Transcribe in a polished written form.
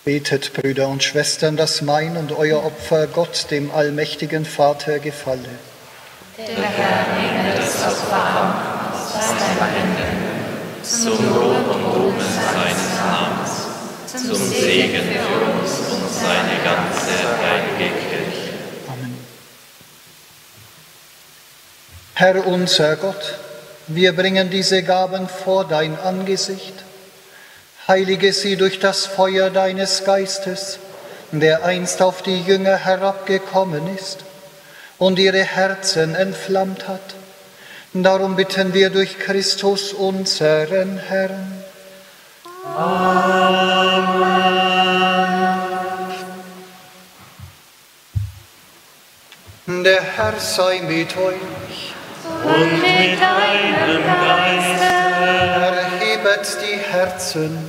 Betet, Brüder und Schwestern, dass mein und euer Opfer Gott, dem allmächtigen Vater, gefalle. Der Herr nehme das Opfer an aus deinen Händen, zum Lob und Ruhm seines Namens, zum Segen für uns und seine ganze heilige Kirche. Amen. Herr unser Gott, wir bringen diese Gaben vor dein Angesicht. Heilige sie durch das Feuer deines Geistes, der einst auf die Jünger herabgekommen ist und ihre Herzen entflammt hat. Darum bitten wir durch Christus unseren Herrn. Amen. Der Herr sei mit euch. Und mit deinem Geiste. Erhebet die Herzen.